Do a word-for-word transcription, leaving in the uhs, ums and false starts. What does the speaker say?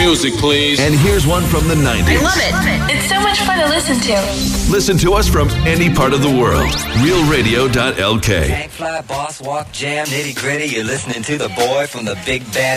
music, please. And here's one from the nineties. I love it. It's so much fun to listen to. Listen to us from any part of the world. real radio dot l k. Tank fly, boss walk, jam, nitty gritty. You're listening to the boy from the big bad